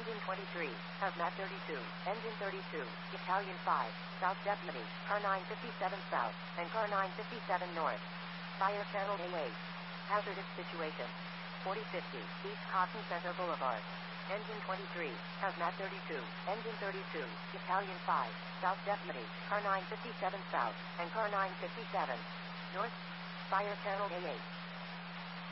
Engine 23, Hazmat 32, Engine 32, Italian 5, South Deputy, car 957 South, and car 957 North. Fire channel A8. Hazardous situation. 4050, East Cotton Center Boulevard. Engine 23, Hazmat 32, Engine 32, Italian 5, South Deputy, car 957 South, and car 957 North. Fire channel A8.